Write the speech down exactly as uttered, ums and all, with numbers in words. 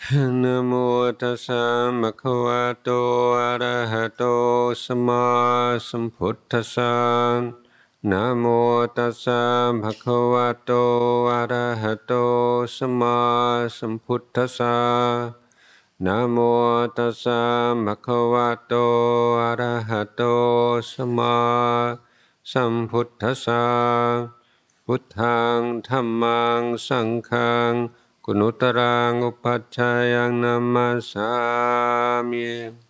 นะโมตัสสะภะคะวะโตอะระหะโตสัมมาสัมพุทธัสสะนะโมตัสสะภะคะวะโตอะระหะโตสัมมาสัมพุทธัสสะนะโมตัสสะภะคะวะโตอะระหะโตสัมมาสัมพุทธัสสะพุทธังธัมมังสังฆังกุณุตรังอุปัชฌายังนัมมัสสามิ